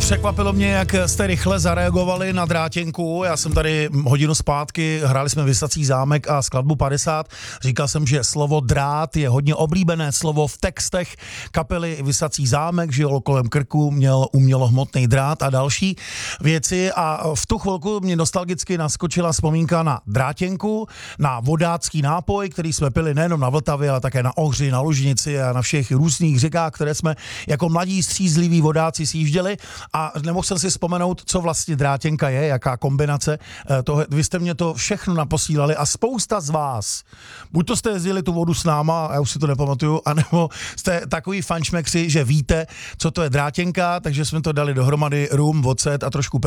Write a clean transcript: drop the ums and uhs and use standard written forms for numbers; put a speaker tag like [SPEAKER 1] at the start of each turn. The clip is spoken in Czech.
[SPEAKER 1] Překvapilo mě, jak jste rychle zareagovali na Drátěnku. Já jsem tady hodinu zpátky, hráli jsme Visací zámek a skladbu 50. Říkal jsem, že slovo drát je hodně oblíbené slovo v textech kapely Visací zámek, že kolem krku měl umělohmotný drát a další věci. A v tu chvilku mě nostalgicky naskočila vzpomínka na Drátěnku, na vodácký nápoj, který jsme pili nejenom na Vltavě, ale také na Ohři, na Lužnici a na všech různých řekách, které jsme jako mladí střízliví vodáci sjížděli. A nemohl jsem si vzpomenout, co vlastně Drátěnka je, jaká kombinace. Vy jste mě to všechno naposílali a spousta z vás, buď to jste jezdili tu vodu s náma, já už si to nepamatuju, anebo jste takový fanšmekři, že víte, co to je Drátěnka, takže jsme to dali dohromady rum, ocet a trošku